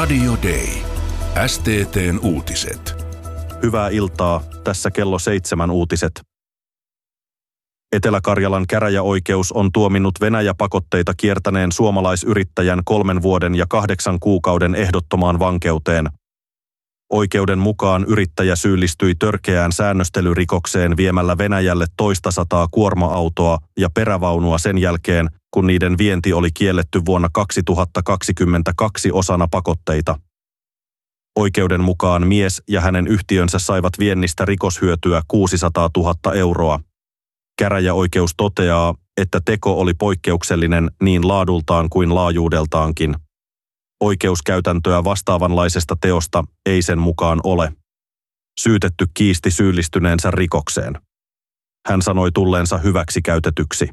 Radio Day. STT:n uutiset. Hyvää iltaa. Tässä kello 7 uutiset. Etelä-Karjalan käräjäoikeus on tuominnut Venäjä-pakotteita kiertäneen suomalaisyrittäjän 3 vuoden ja 8 kuukauden ehdottomaan vankeuteen. Oikeuden mukaan yrittäjä syyllistyi törkeään säännöstelyrikokseen viemällä Venäjälle toista sataa kuorma-autoa ja perävaunua sen jälkeen, kun niiden vienti oli kielletty vuonna 2022 osana pakotteita. Oikeuden mukaan mies ja hänen yhtiönsä saivat viennistä rikoshyötyä 600 000 euroa. Käräjäoikeus toteaa, että teko oli poikkeuksellinen niin laadultaan kuin laajuudeltaankin. Oikeuskäytäntöä vastaavanlaisesta teosta ei sen mukaan ole. Syytetty kiisti syyllistyneensä rikokseen. Hän sanoi tulleensa hyväksikäytetyksi.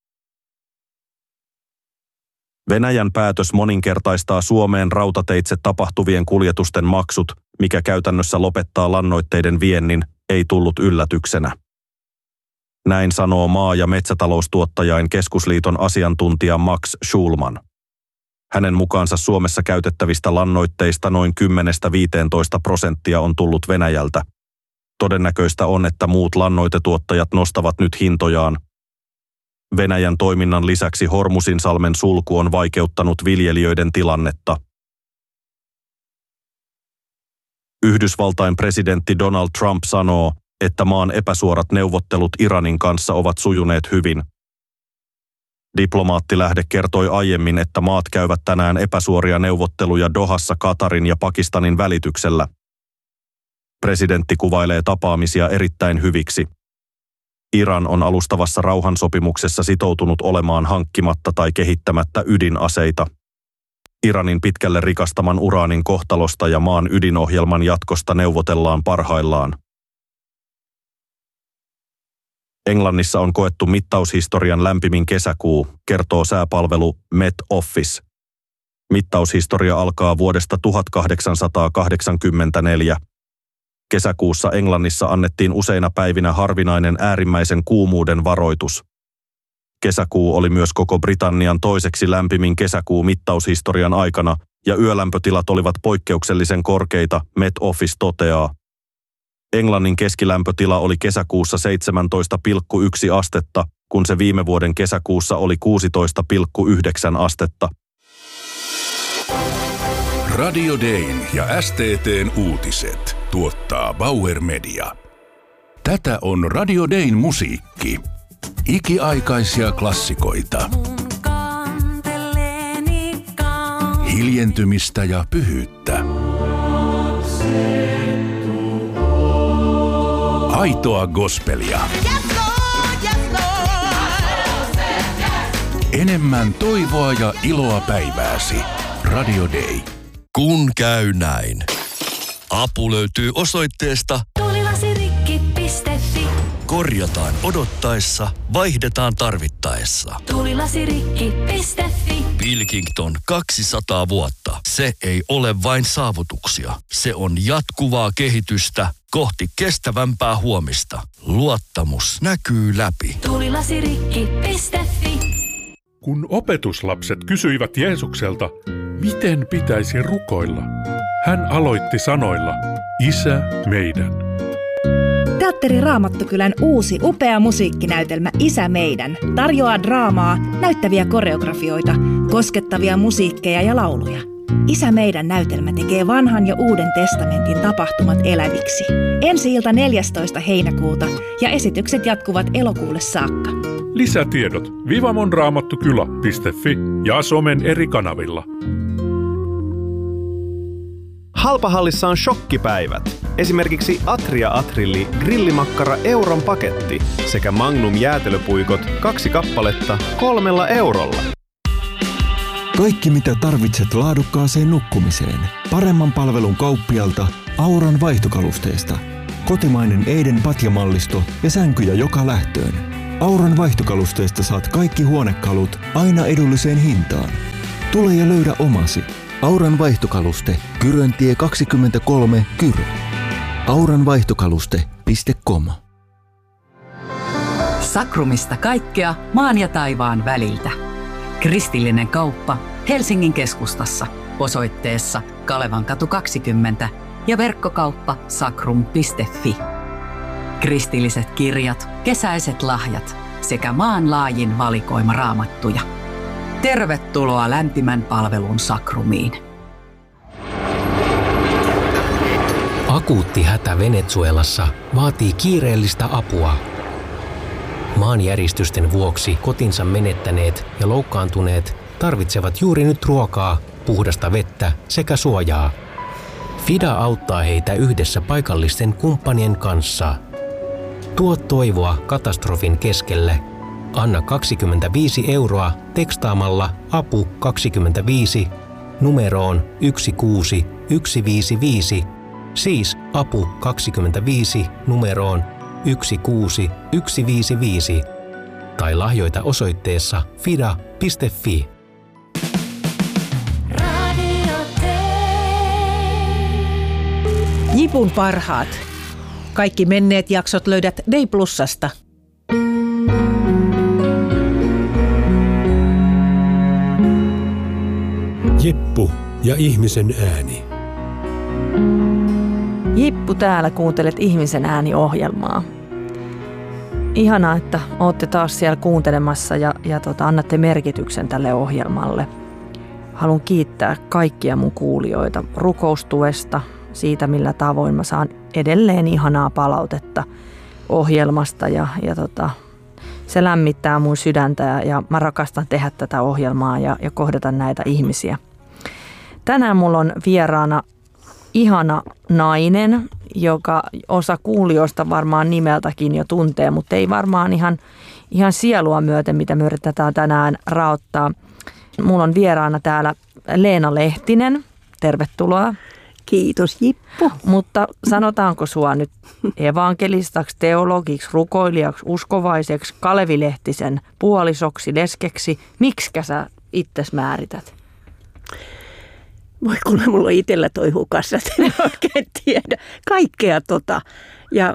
Venäjän päätös moninkertaistaa Suomeen rautateitse tapahtuvien kuljetusten maksut, mikä käytännössä lopettaa lannoitteiden viennin, ei tullut yllätyksenä. Näin sanoo Maa- ja metsätaloustuottajain keskusliiton asiantuntija Max Schulman. Hänen mukaansa Suomessa käytettävistä lannoitteista noin 10–15% on tullut Venäjältä. Todennäköistä on, että muut lannoitetuottajat nostavat nyt hintojaan. Venäjän toiminnan lisäksi Hormuzinsalmen sulku on vaikeuttanut viljelijöiden tilannetta. Yhdysvaltain presidentti Donald Trump sanoo, että maan epäsuorat neuvottelut Iranin kanssa ovat sujuneet hyvin. Diplomaattilähde kertoi aiemmin, että maat käyvät tänään epäsuoria neuvotteluja Dohassa Katarin ja Pakistanin välityksellä. Presidentti kuvailee tapaamisia erittäin hyviksi. Iran on alustavassa rauhansopimuksessa sitoutunut olemaan hankkimatta tai kehittämättä ydinaseita. Iranin pitkälle rikastaman uraanin kohtalosta ja maan ydinohjelman jatkosta neuvotellaan parhaillaan. Englannissa on koettu mittaushistorian lämpimin kesäkuu, kertoo sääpalvelu Met Office. Mittaushistoria alkaa vuodesta 1884. Kesäkuussa Englannissa annettiin useina päivinä harvinainen äärimmäisen kuumuuden varoitus. Kesäkuu oli myös koko Britannian toiseksi lämpimin kesäkuu mittaushistorian aikana, ja yölämpötilat olivat poikkeuksellisen korkeita, Met Office toteaa. Englannin keskilämpötila oli kesäkuussa 17,1 astetta, kun se viime vuoden kesäkuussa oli 16,9 astetta. Radio Dayn ja STT:n uutiset tuottaa Bauer Media. Tätä on Radio Dayn musiikki. Ikiaikaisia klassikoita. Hiljentymistä ja pyhyyttä. Aitoa gospelia. Enemmän toivoa ja iloa päivääsi. Radio Day. Kun käy näin. Apu löytyy osoitteesta tulilasirikki.fi. Korjataan odottaessa, vaihdetaan tarvittaessa. Tulilasirikki.fi. Pilkington 200 vuotta. Se ei ole vain saavutuksia. Se on jatkuvaa kehitystä kohti kestävämpää huomista. Luottamus näkyy läpi. Tulilasirikki.fi. Kun opetuslapset kysyivät Jeesukselta, miten pitäisi rukoilla, hän aloitti sanoilla, Isä meidän. Teatteri Raamattokylän uusi upea musiikkinäytelmä Isä meidän tarjoaa draamaa, näyttäviä koreografioita, koskettavia musiikkeja ja lauluja. Isä meidän näytelmä tekee vanhan ja uuden testamentin tapahtumat eläviksi. Ensi-ilta 14. heinäkuuta ja esitykset jatkuvat elokuulle saakka. Lisätiedot vivamonraamattukylä.fi ja somen eri kanavilla. Halpahallissa on shokkipäivät. Esimerkiksi Atria Atrilli grillimakkara euron paketti sekä Magnum jäätelöpuikot 2 kappaletta 3 eurolla. Kaikki mitä tarvitset laadukkaaseen nukkumiseen. Paremman palvelun kauppialta Auran vaihtokalusteesta. Kotimainen Eiden patjamallisto ja sänkyjä joka lähtöön. Auran vaihtokalusteesta saat kaikki huonekalut aina edulliseen hintaan. Tule ja löydä omasi. Auran vaihtokaluste, Kyröntie 23, Kyrö. auranvaihtokaluste.com. Sakrumista kaikkea maan ja taivaan väliltä. Kristillinen kauppa, Helsingin keskustassa osoitteessa Kalevankatu 20 ja verkkokauppa sakrum.fi. Kristilliset kirjat, kesäiset lahjat sekä maanlaajin valikoima raamattuja. Tervetuloa lämpimän palvelun Sakrumiin. Akuutti hätä Venezuelassa vaatii kiireellistä apua. Maanjäristysten vuoksi kotinsa menettäneet ja loukkaantuneet tarvitsevat juuri nyt ruokaa, puhdasta vettä sekä suojaa. FIDA auttaa heitä yhdessä paikallisten kumppanien kanssa. Tuo toivoa katastrofin keskelle. Anna 25 € tekstaamalla APU 25 numeroon 16155, siis APU 25 numeroon 16155, tai lahjoita osoitteessa fida.fi. Jipun parhaat. Kaikki menneet jaksot löydät Day Plusasta. Jippu ja ihmisen ääni. Jippu täällä, kuuntelet Ihmisen ääni-ohjelmaa. Ihanaa, että olette taas siellä kuuntelemassa ja annatte merkityksen tälle ohjelmalle. Haluan kiittää kaikkia mun kuulijoita rukoustuesta, siitä millä tavoin mä saan edelleen ihanaa palautetta ohjelmasta ja se lämmittää mun sydäntä ja mä rakastan tehdä tätä ohjelmaa ja kohdata näitä ihmisiä. Tänään mulla on vieraana ihana nainen, joka osa kuulijoista varmaan nimeltäkin jo tuntee, mutta ei varmaan ihan sielua myöten, mitä me yritetään tänään raottaa. Mulla on vieraana täällä Leena Lehtinen. Tervetuloa. Kiitos Jippu. Mutta sanotaanko sua nyt evankelistaksi, teologiksi, rukoilijaksi, uskovaiseksi, Kalevi Lehtisen puolisoksi, leskeksi? Miksikä sä itses määrität? Voi kuule, mulla on itsellä toi hukassa, en oikein tiedä. Kaikkea ja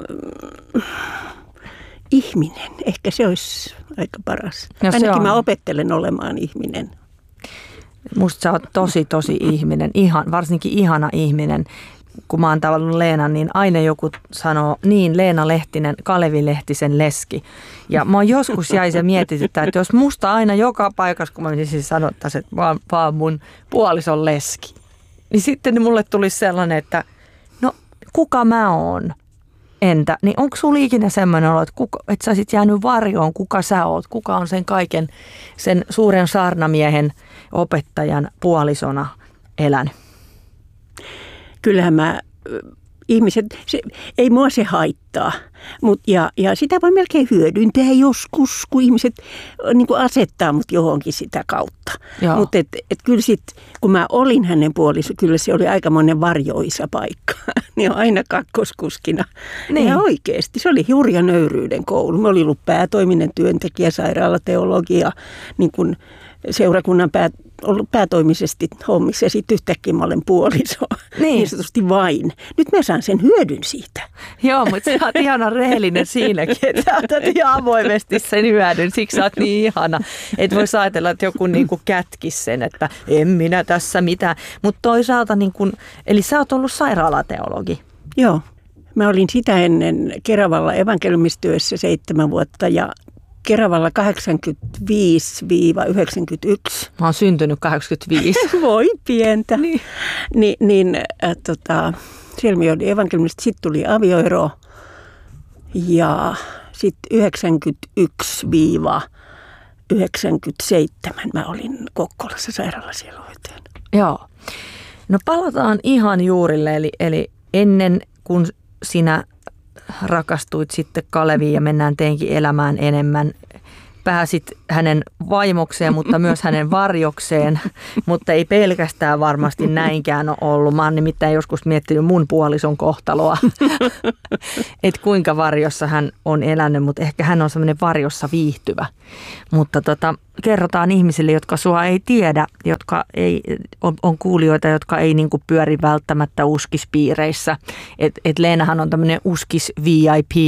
ihminen, ehkä se olisi aika paras. No, ainakin mä opettelen olemaan ihminen. Musta sä oot tosi ihminen, varsinkin ihana ihminen. Kun mä oon tavannut Leenan, niin aina joku sanoo, niin Leena Lehtinen, Kalevi Lehtisen leski. Ja mä oon joskus jäi se mietityttää, että jos musta aina joka paikassa, kun mä siis sanottaisin, että vaan mun puolison leski. Niin sitten mulle tuli sellainen, että no kuka mä oon? Entä? Niin onko sulla ikinä semmoinen olo, että sä sit jäänyt varjoon, kuka sä oot? Kuka on sen kaiken, sen suuren saarnamiehen, opettajan puolisona elänyt? Kyllähän ihmiset, ei mua se haittaa, ja sitä voi melkein hyödyntää joskus, kun ihmiset niin kuin asettaa mut johonkin sitä kautta. Mutta kyllä sitten, kun mä olin hänen puoliso, kyllä se oli aikamoinen varjoisa paikka. Niin aina kakkoskuskina. Niin. Ja oikeasti, se oli hurja nöyryyden koulu. Mä olin ollut päätoiminen työntekijä, sairaalateologia, niin kuin seurakunnan ollut päätoimisesti hommissa ja sitten yhtäkkiä mä olen puoliso. Niin sanotusti vain. Nyt mä saan sen hyödyn siitä. Joo, mutta sä oot ihana rehellinen siinäkin, että sä otat ihan avoimesti sen hyödyn. Siksi sä oot niin ihana. Et voisi ajatella, että joku niinku kätkisi sen, että en minä tässä mitään. Mutta toisaalta, eli sä oot ollut sairaalateologi. Joo. Mä olin sitä ennen Keravalla evankeliumistyössä 7 vuotta ja Keravalla 85-91. Mä oon syntynyt 85. Voi pientä. Siellä me olin evankeliumista, sitten tuli avioero ja sitten 91-97 mä olin Kokkolassa sairaalasielunhoitajana. Joo. No palataan ihan juurille, eli ennen kuin sinä rakastuit sitten Kaleviin ja mennään teinkin elämään enemmän. Pääsit hänen vaimokseen, mutta myös hänen varjokseen, mutta ei pelkästään varmasti näinkään ole ollut. Mä oon nimittäin joskus miettinyt mun puolison kohtaloa, että kuinka varjossa hän on elänyt, mutta ehkä hän on semmoinen varjossa viihtyvä. Mutta kerrotaan ihmisille, jotka sua ei tiedä, jotka on kuulijoita, jotka ei niinku pyöri välttämättä uskispiireissä. Et Leenahan on tämmöinen uskis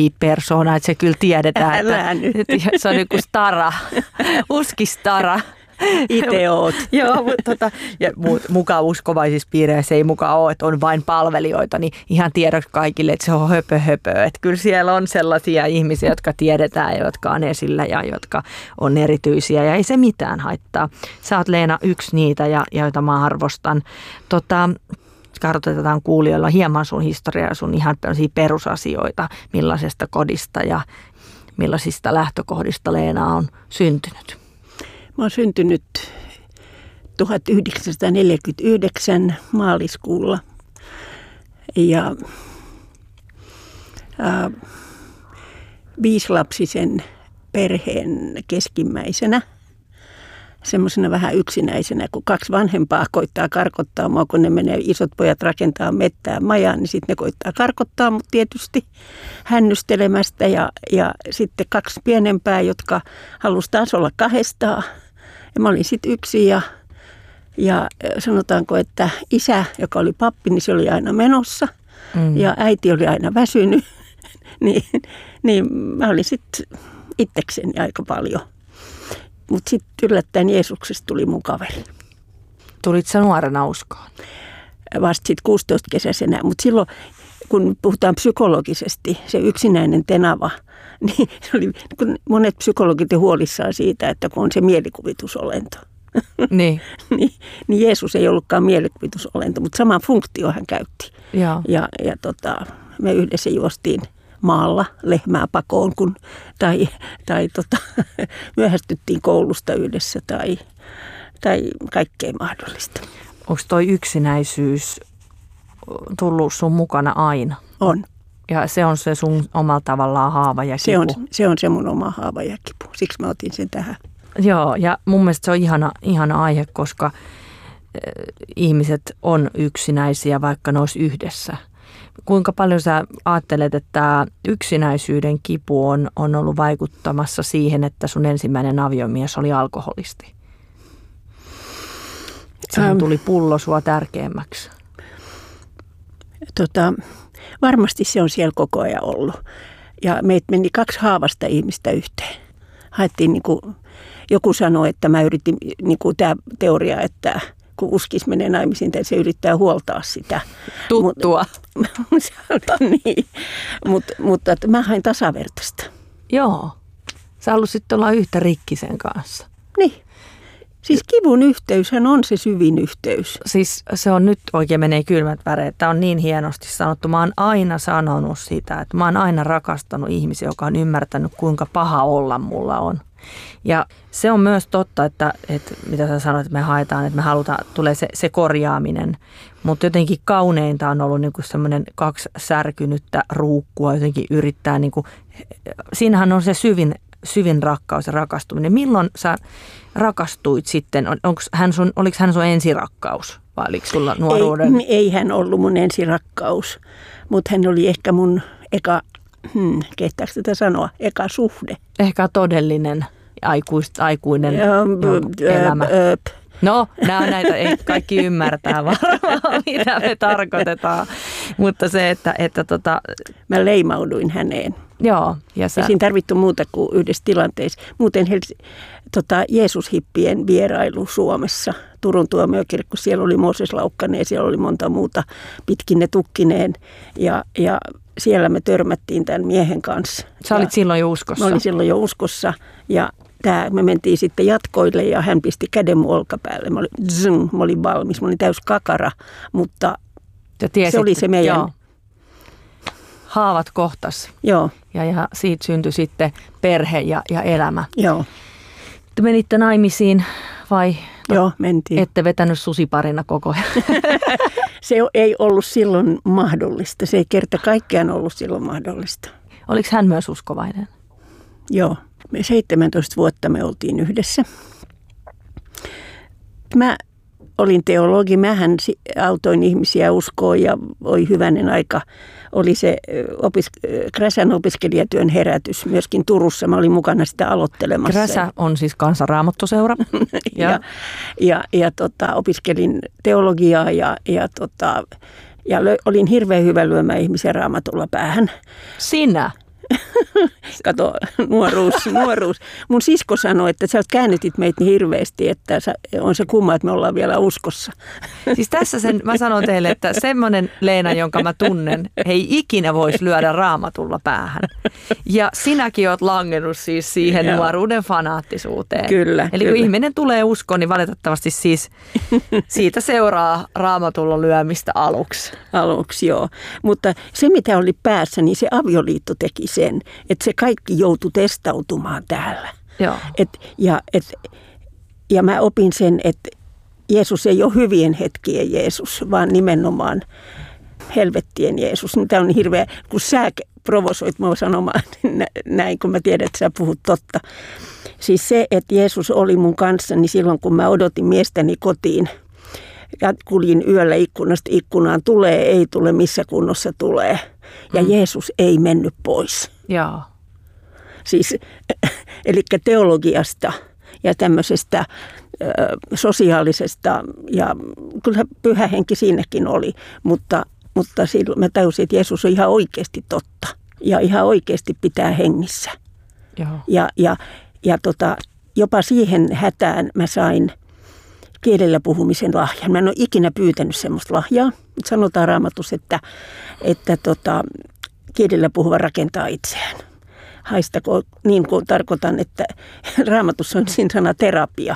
VIP-persona, että se kyllä tiedetään, että se on joku stara, uskistara. itse oot. Joo, mutta ja mukaan uskovaisissa piireissä ei mukaan ole, että on vain palvelijoita, niin ihan tiedoksi kaikille, että se on höpö. Että kyllä siellä on sellaisia ihmisiä, jotka tiedetään ja jotka on esillä ja jotka on erityisiä ja ei se mitään haittaa. Sä oot, Leena, yksi niitä, joita mä arvostan. Kartoitetaan kuulijoilla hieman sun historiaa ja sun ihan perusasioita, millaisesta kodista ja millaisista lähtökohdista Leena on syntynyt. Mä oon syntynyt 1949 maaliskuulla ja 5-lapsisen perheen keskimmäisenä. Semmoisena vähän yksinäisenä, kun 2 vanhempaa koittaa karkottaa mua, kun ne menee isot pojat rakentaa mettää majaa, niin sitten ne koittaa karkottaa mut tietysti hännystelemästä. Ja sitten 2 pienempää, jotka halusi taas olla 2. Ja mä olin sitten yksin ja sanotaanko, että isä, joka oli pappi, niin se oli aina menossa ja äiti oli aina väsynyt. niin mä olin sitten itsekseni aika paljon. Mutta sitten yllättäen Jeesuksesta tuli mun kaveri. Tulit sä nuorena uskoon? Vasta sitten 16-kesäisenä. Mutta silloin, kun puhutaan psykologisesti, se yksinäinen tenava, niin se oli, kun monet psykologit on huolissaan siitä, että kun on se mielikuvitusolento. Niin. niin Jeesus ei ollutkaan mielikuvitusolento, mutta sama funktio hän käytti. Joo. Ja me yhdessä juostiin maalla lehmää pakoon, tai myöhästyttiin koulusta yhdessä tai kaikkea mahdollista. Onko toi yksinäisyys tullut sun mukana aina? On. Ja se on se sun omalla tavallaan haava ja kipu? Se on se mun oma haava ja kipu. Siksi mä otin sen tähän. Joo, ja mun mielestä se on ihana aihe, koska ihmiset on yksinäisiä, vaikka ne olisi yhdessä. Kuinka paljon sä ajattelet, että tämä yksinäisyyden kipu on ollut vaikuttamassa siihen, että sun ensimmäinen aviomies oli alkoholisti? Sehän tuli pullo sua tärkeämmäksi. Varmasti se on siellä koko ajan ollut. Ja meitä meni 2 haavasta ihmistä yhteen. Haettiin, niin kuin, joku sanoi, että mä yritin, niin kuin tämä teoria, että kun uskis menee naimisiin, se yrittää huoltaa sitä. Tuttua. Niin. Mutta mä hain tasavertaista. Joo. Sä halusit olla yhtä rikki sen kanssa. Niin. Siis kivun yhteyshän on se syvin yhteys. Siis se on nyt oikein menee kylmät väreet. Tämä on niin hienosti sanottu. Mä oon aina sanonut sitä, että mä oon aina rakastanut ihmisiä, joka on ymmärtänyt, kuinka paha olla mulla on. Ja se on myös totta, että mitä sä sanoit, että me haetaan, että me halutaan, tulee se korjaaminen. Mutta jotenkin kauneinta on ollut niinku semmoinen 2 särkynyttä ruukkua, jotenkin yrittää, niinku, siinähän on se syvin rakkaus ja rakastuminen. Milloin sä rakastuit sitten? Oliko hän sun ensirakkaus vai oliko sulla nuoruuden? Ei hän ollut mun ensirakkaus, mutta hän oli ehkä mun kehtaako tätä sanoa, eka suhde. Ehkä todellinen aikuinen elämä. No, nämä on näitä, ei kaikki ymmärtää varmaan, mitä me tarkoitetaan. Mutta se, että mä leimauduin häneen. Joo. Ja siinä tarvittu muuta kuin yhdessä tilanteessa. Muuten Jeesus-hippien vierailu Suomessa, Turun tuomiokirkko, siellä oli Mooses Laukkanen ja siellä oli monta muuta pitkine tukkineen. Ja siellä me törmättiin tämän miehen kanssa. Sä olit silloin jo uskossa? Mä olin silloin jo uskossa ja me mentiin sitten jatkoille ja hän pisti käden mun olkapäälle. Mä olin valmis, mä olin täys kakara, mutta se oli se meidän. Joo. Haavat kohtas. Joo. Ja siitä syntyi sitten perhe ja elämä. Joo. Te menitte naimisiin vai? Joo, mentiin. Ette vetänyt susiparina koko ajan? Se ei ollut silloin mahdollista. Se ei kerta kaikkiaan ollut silloin mahdollista. Oliko hän myös uskovainen? Joo. Me 17 vuotta me oltiin yhdessä. Mä olin teologi. Mähän autoin ihmisiä uskoon ja oli hyvänen aika. Oli se Kräsän opiskelijatyön herätys myöskin Turussa. Mä olin mukana sitä aloittelemassa. Kräsä on siis Kansanraamattoseura. ja opiskelin teologiaa ja olin hirveän hyvä lyömään ihmisiä raamatulla päähän. Sinä? Kato, nuoruus. Mun sisko sanoi, että sä käännetit meitä niin hirveästi, että on se kumma, että me ollaan vielä uskossa. Siis tässä mä sanon teille, että semmoinen Leena, jonka mä tunnen, ei ikinä voisi lyödä Raamatulla päähän. Ja sinäkin oot langennut siis siihen nuoruuden fanaattisuuteen. Kyllä. Eli kun ihminen tulee uskoon, niin valitettavasti siis siitä seuraa Raamatulla lyömistä aluksi. Aluksi, joo. Mutta se, mitä oli päässä, niin se avioliitto teki sen, että se kaikki joutui testautumaan täällä. Joo. Ja mä opin sen, että Jeesus ei ole hyvien hetkien Jeesus, vaan nimenomaan helvettien Jeesus. Tämä on hirveä, kun sä provosoit mua sanomaan näin, kun mä tiedän, että sä puhut totta. Siis se, että Jeesus oli mun kanssani silloin, kun mä odotin miestäni kotiin. Ja kuljin yöllä ikkunasta ikkunaan, tulee, ei tule, missä kunnossa tulee. Ja Jeesus ei mennyt pois. Joo. Siis, eli teologiasta ja tämmöisestä sosiaalisesta, ja kyllä pyhä henki siinäkin oli, mutta silloin mä tajusin, että Jeesus on ihan oikeasti totta ja ihan oikeasti pitää hengissä. Joo. Ja jopa siihen hätään mä sain kielellä puhumisen lahjan. Mä en ole ikinä pyytänyt semmoista lahjaa, mutta sanotaan Raamatussa, että kielellä puhuva rakentaa itseään. Haistako, niin kuin tarkoitan, että Raamatussa on siinä sana terapia.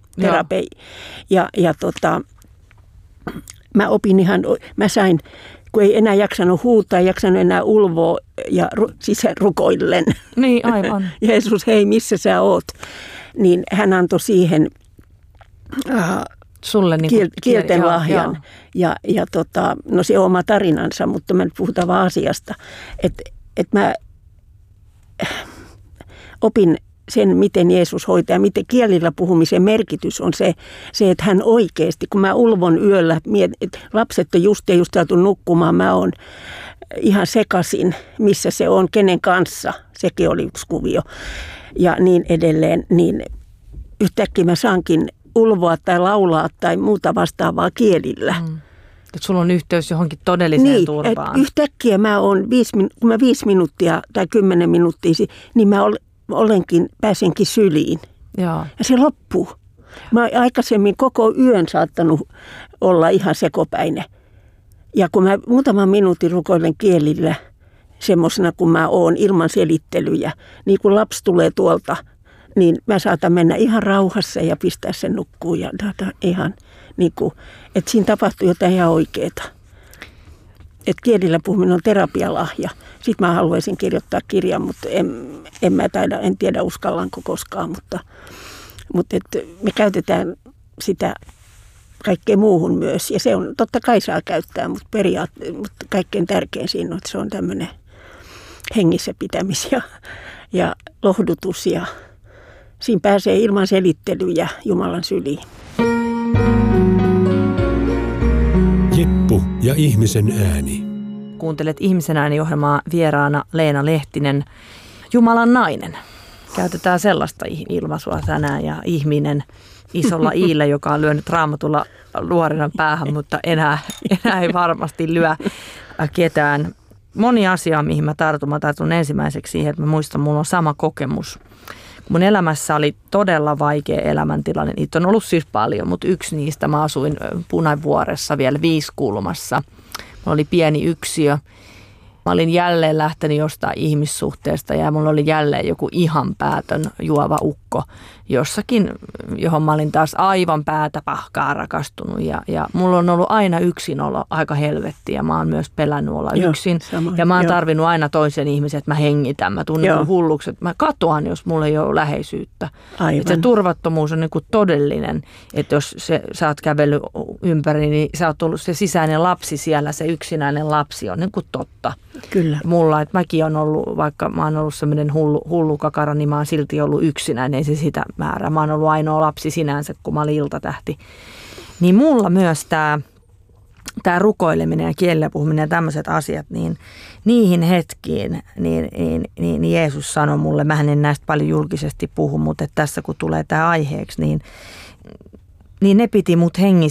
Mä opin mä sain, kun ei enää jaksanut huutaa, jaksanut enää ulvoa ja rukoillen. Niin, aivan. Jeesus, hei, missä sä oot? Niin hän antoi siihen sulle niin kielten lahjan. Ja no se on oma tarinansa, mutta me puhutaan vaan asiasta. Että mä opin sen, miten Jeesus hoitaa, miten kielillä puhumisen merkitys on se, että hän oikeasti, kun mä ulvon yöllä, että lapset on just saatu nukkumaan, mä oon ihan sekaisin, missä se on, kenen kanssa, sekin oli yksi kuvio ja niin edelleen, niin yhtäkkiä mä saankin ulvoa tai laulaa tai muuta vastaavaa kielillä. Että sulla on yhteys johonkin todelliseen turvaan. Niin, yhtäkkiä mä oon, kun mä 5 minuuttia tai 10 minuuttia, niin mä pääsenkin syliin. Joo. Ja se loppuu. Mä oon aikaisemmin koko yön saattanut olla ihan sekopäinen. Ja kun mä muutaman minuutin rukoilen kielillä, semmoisena kuin mä oon, ilman selittelyjä, niin kun lapsi tulee tuolta, niin mä saatan mennä ihan rauhassa ja pistää sen nukkuun. Ja ihan niin kuin, että siinä tapahtuu jotain ihan oikeaa. Että kielillä puhuminen on terapialahja. Sitten mä haluaisin kirjoittaa kirjan, mutta en tiedä uskallanko koskaan. Mutta me käytetään sitä kaikkeen muuhun myös. Ja se on, totta kai saa käyttää, mutta kaikkein tärkein siinä on, että se on tämmöinen hengissä pitämis ja lohdutus. Ja siinä pääsee ilman selittelyjä Jumalan syliin. Jeppu ja ihmisen ääni. Kuuntelet Ihmisen ääni-ohjelmaa, vieraana Leena Lehtinen, Jumalan nainen. Käytetään sellaista ilmaisua tänään ja ihminen isolla iillä, joka on lyönyt Raamatulla luorinan päähän, mutta enää ei varmasti lyö ketään. Moni asia, mihin mä tartun ensimmäiseksi siihen, että mä muistan, mulla on sama kokemus. Mun elämässä oli todella vaikea elämäntilanne. Niitä on ollut siis paljon, mutta yksi niistä mä asuin Punavuoressa vielä Viiskulmassa. Mulla oli pieni yksiö. Mä olin jälleen lähtenyt jostain ihmissuhteesta ja mulla oli jälleen joku ihan päätön juova ukko jossakin, johon mä olin taas aivan päätä pahkaa rakastunut. Ja mulla on ollut aina yksinolo aika helvettiä. Mä oon myös pelännyt olla yksin. Samoin, ja mä oon tarvinnut aina toisen ihmisen, että mä hengitän. Mä tunnen hulluksi, että mä katoan, jos mulla ei ole läheisyyttä. Että se turvattomuus on niin kuin todellinen. Että jos sä oot kävellyt ympäri, niin sä oot ollut se sisäinen lapsi siellä, se yksinäinen lapsi on niin kuin totta. Kyllä. Mulla, että mäkin on ollut, vaikka mä oon ollut semmoinen hullu kakara, niin mä oon silti ollut yksinäinen, ei se sitä määrää. Mä oon ollut ainoa lapsi sinänsä, kun mä olin iltatähti. Niin mulla myös tämä rukoileminen ja kielellä puhuminen ja tämmöiset asiat, niin niihin hetkiin niin Jeesus sanoi mulle, mä en näistä paljon julkisesti puhu, mutta että tässä kun tulee tämä aiheeksi, niin ne piti mut hengissä